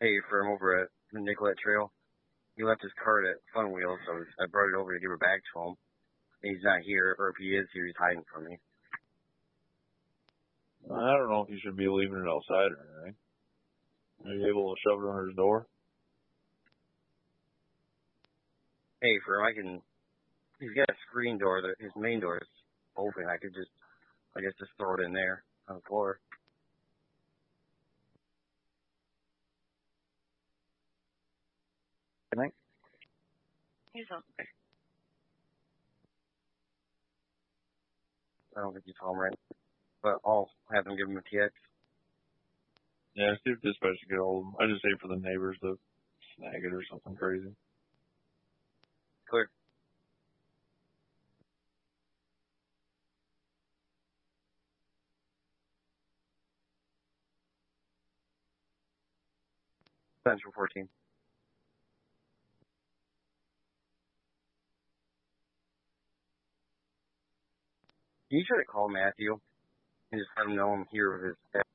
Hey, from over at the Nicollet Trail. He left his cart at Fun Wheels, so I brought it over to give her back to him. And he's not here, or if he is here, he's hiding from me. I don't know if you should be leaving it outside or anything. Are you able to shove it under his door? Hey, he's got a screen door, his main door is open. I guess just throw it in there on the floor. Good night. He's on. I don't think he's home right now, but I'll have him give him a TX. Yeah, see if dispatch can get hold of him. I just hate for the neighbors to snag it or something crazy. Clear. Central 14. Can you try to call Matthew and just let him know I'm here with his